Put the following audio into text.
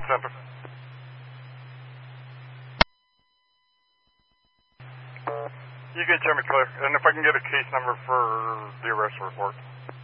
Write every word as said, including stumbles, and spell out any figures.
center. You can tell me clear, and if I can get a case number for the arrest report.